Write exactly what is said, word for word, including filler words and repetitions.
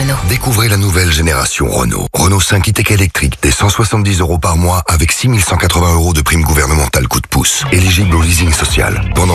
Renault. Découvrez la nouvelle génération Renault. Renault cinq e-Tech électrique dès cent soixante-dix euros par mois avec six mille cent quatre-vingts euros de prime gouvernementale coup de pouce. Éligible au leasing social. Pendant